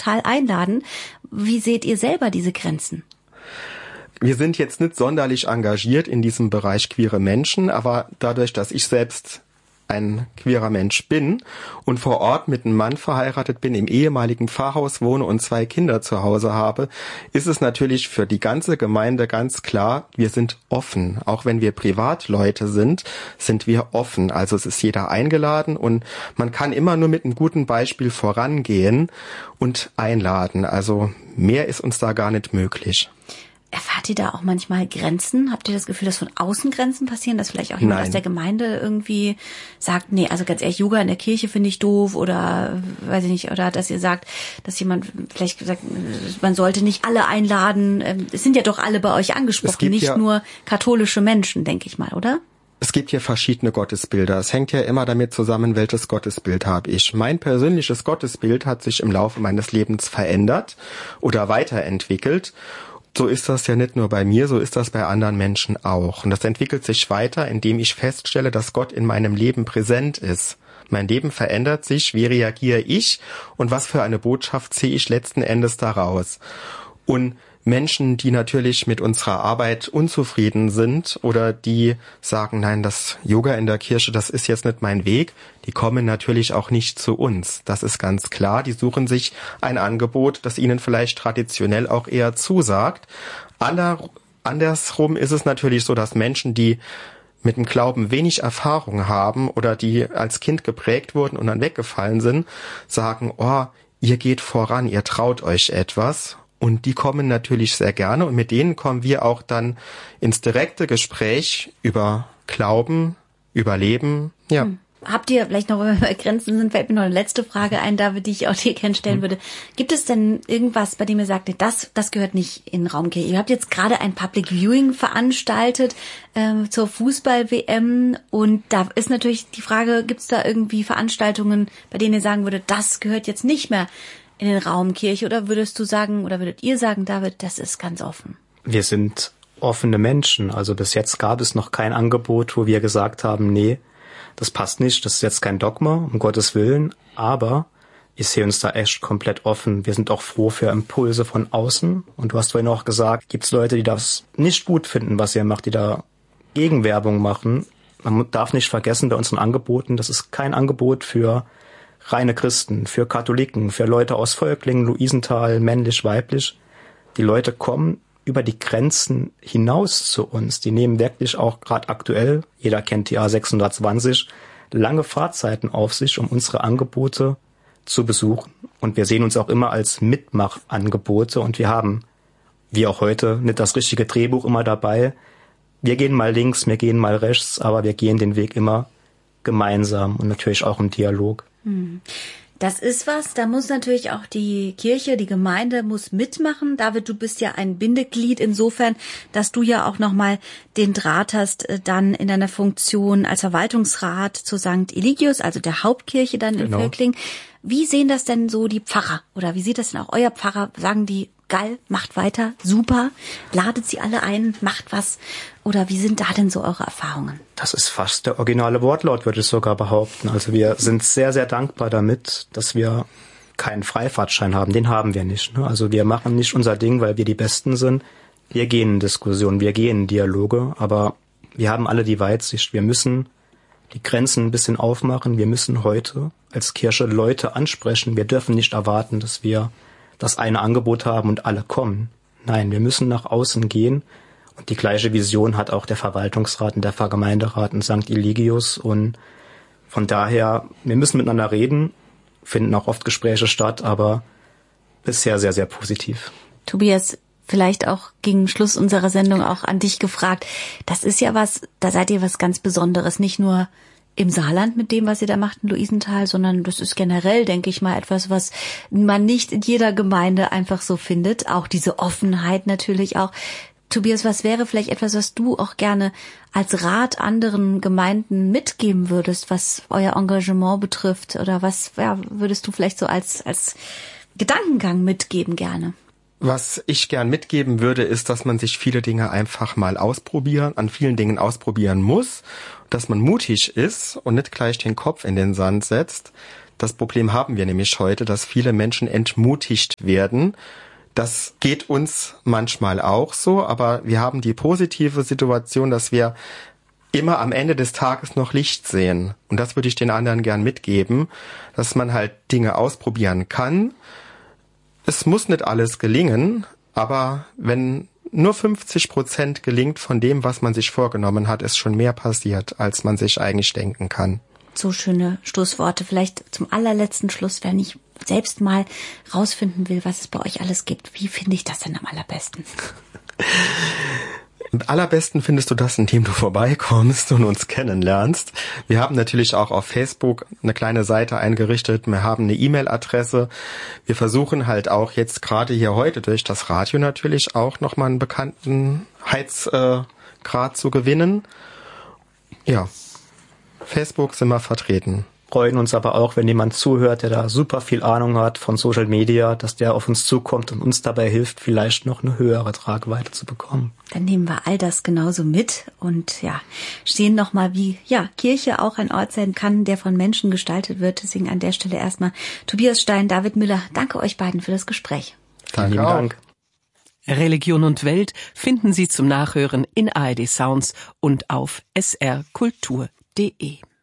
total einladen. Wie seht ihr selber diese Grenzen? Wir sind jetzt nicht sonderlich engagiert in diesem Bereich queere Menschen, aber dadurch, dass ich selbst ein queerer Mensch bin und vor Ort mit einem Mann verheiratet bin, im ehemaligen Pfarrhaus wohne und 2 Kinder zu Hause habe, ist es natürlich für die ganze Gemeinde ganz klar, wir sind offen. Auch wenn wir Privatleute sind, sind wir offen. Also es ist jeder eingeladen und man kann immer nur mit einem guten Beispiel vorangehen und einladen. Also mehr ist uns da gar nicht möglich. Erfahrt ihr da auch manchmal Grenzen? Habt ihr das Gefühl, dass von außen Grenzen passieren, dass vielleicht auch jemand aus der Gemeinde irgendwie sagt, nee, also ganz ehrlich, Yoga in der Kirche finde ich doof oder weiß ich nicht, oder dass ihr sagt, dass jemand vielleicht sagt, man sollte nicht alle einladen. Es sind ja doch alle bei euch angesprochen, nicht nur katholische Menschen, denke ich mal, oder? Es gibt hier verschiedene Gottesbilder. Es hängt ja immer damit zusammen, welches Gottesbild habe ich. Mein persönliches Gottesbild hat sich im Laufe meines Lebens verändert oder weiterentwickelt. So ist das ja nicht nur bei mir, so ist das bei anderen Menschen auch. Und das entwickelt sich weiter, indem ich feststelle, dass Gott in meinem Leben präsent ist. Mein Leben verändert sich, wie reagiere ich und was für eine Botschaft ziehe ich letzten Endes daraus. Und Menschen, die natürlich mit unserer Arbeit unzufrieden sind oder die sagen, nein, das Yoga in der Kirche, das ist jetzt nicht mein Weg, die kommen natürlich auch nicht zu uns. Das ist ganz klar. Die suchen sich ein Angebot, das ihnen vielleicht traditionell auch eher zusagt. Andersrum ist es natürlich so, dass Menschen, die mit dem Glauben wenig Erfahrung haben oder die als Kind geprägt wurden und dann weggefallen sind, sagen, oh, ihr geht voran, ihr traut euch etwas. Und die kommen natürlich sehr gerne und mit denen kommen wir auch dann ins direkte Gespräch über Glauben, über Leben, ja. Habt ihr vielleicht noch, wenn wir bei Grenzen sind, fällt mir noch eine letzte Frage ein, David, die ich auch dir gerne stellen würde. Gibt es denn irgendwas, bei dem ihr sagt, das gehört nicht in Raumkirche? Ihr habt jetzt gerade ein Public Viewing veranstaltet zur Fußball-WM und da ist natürlich die Frage, gibt es da irgendwie Veranstaltungen, bei denen ihr sagen würdet, das gehört jetzt nicht mehr in den Raumkirche, oder würdet ihr sagen, David, das ist ganz offen? Wir sind offene Menschen. Also bis jetzt gab es noch kein Angebot, wo wir gesagt haben, nee, das passt nicht, das ist jetzt kein Dogma, um Gottes Willen, aber ich sehe uns da echt komplett offen. Wir sind auch froh für Impulse von außen. Und du hast vorhin auch gesagt, gibt es Leute, die das nicht gut finden, was ihr macht, die da Gegenwerbung machen. Man darf nicht vergessen, bei unseren Angeboten, das ist kein Angebot für reine Christen, für Katholiken, für Leute aus Völklingen, Luisenthal, männlich, weiblich. Die Leute kommen über die Grenzen hinaus zu uns. Die nehmen wirklich auch gerade aktuell, jeder kennt die A620, lange Fahrzeiten auf sich, um unsere Angebote zu besuchen. Und wir sehen uns auch immer als Mitmachangebote und wir haben, wie auch heute, nicht das richtige Drehbuch immer dabei. Wir gehen mal links, wir gehen mal rechts, aber wir gehen den Weg immer gemeinsam und natürlich auch im Dialog. Das ist was, da muss natürlich auch die Kirche, die Gemeinde muss mitmachen. David, du bist ja ein Bindeglied insofern, dass du ja auch nochmal den Draht hast, dann in deiner Funktion als Verwaltungsrat zu St. Eligius, also der Hauptkirche dann in Völklingen. Wie sehen das denn so die Pfarrer? Oder wie sieht das denn auch euer Pfarrer? Sagen die, geil, macht weiter, super, ladet sie alle ein, macht was? Oder wie sind da denn so eure Erfahrungen? Das ist fast der originale Wortlaut, würde ich sogar behaupten. Also wir sind sehr, sehr dankbar damit, dass wir keinen Freifahrtschein haben. Den haben wir nicht. Also wir machen nicht unser Ding, weil wir die Besten sind. Wir gehen in Diskussionen, wir gehen in Dialoge, aber wir haben alle die Weitsicht. Wir müssen die Grenzen ein bisschen aufmachen. Wir müssen heute als Kirche Leute ansprechen. Wir dürfen nicht erwarten, dass wir das eine Angebot haben und alle kommen. Nein, wir müssen nach außen gehen. Und die gleiche Vision hat auch der Verwaltungsrat und der Pfarrgemeinderat in St. Eligius. Und von daher, wir müssen miteinander reden, finden auch oft Gespräche statt, aber bisher sehr, sehr positiv. Tobias, vielleicht auch gegen Schluss unserer Sendung auch an dich gefragt. Das ist ja was, da seid ihr was ganz Besonderes, nicht nur im Saarland mit dem, was ihr da macht in Luisenthal, sondern das ist generell, denke ich mal, etwas, was man nicht in jeder Gemeinde einfach so findet. Auch diese Offenheit natürlich auch. Tobias, was wäre vielleicht etwas, was du auch gerne als Rat anderen Gemeinden mitgeben würdest, was euer Engagement betrifft? Oder was würdest du vielleicht so als Gedankengang mitgeben gerne? Was ich gern mitgeben würde, ist, dass man sich viele Dinge einfach mal an vielen Dingen ausprobieren muss, dass man mutig ist und nicht gleich den Kopf in den Sand setzt. Das Problem haben wir nämlich heute, dass viele Menschen entmutigt werden. Das geht uns manchmal auch so, aber wir haben die positive Situation, dass wir immer am Ende des Tages noch Licht sehen. Und das würde ich den anderen gern mitgeben, dass man halt Dinge ausprobieren kann. Es muss nicht alles gelingen, aber wenn nur 50% gelingt von dem, was man sich vorgenommen hat, ist schon mehr passiert, als man sich eigentlich denken kann. So schöne Schlussworte. Vielleicht zum allerletzten Schluss, wenn ich selbst mal rausfinden will, was es bei euch alles gibt. Wie finde ich das denn am allerbesten? Am allerbesten findest du das, indem du vorbeikommst und uns kennenlernst. Wir haben natürlich auch auf Facebook eine kleine Seite eingerichtet. Wir haben eine E-Mail-Adresse. Wir versuchen halt auch jetzt gerade hier heute durch das Radio natürlich auch nochmal einen Bekanntheitsgrad zu gewinnen. Ja, Facebook sind wir vertreten. Freuen uns aber auch, wenn jemand zuhört, der da super viel Ahnung hat von Social Media, dass der auf uns zukommt und uns dabei hilft, vielleicht noch eine höhere Tragweite zu bekommen. Dann nehmen wir all das genauso mit und ja, sehen nochmal, wie Kirche auch ein Ort sein kann, der von Menschen gestaltet wird. Deswegen an der Stelle erstmal Tobias Stein, David Müller. Danke euch beiden für das Gespräch. Danke. Vielen Dank. Religion und Welt finden Sie zum Nachhören in ARD Sounds und auf srkultur.de.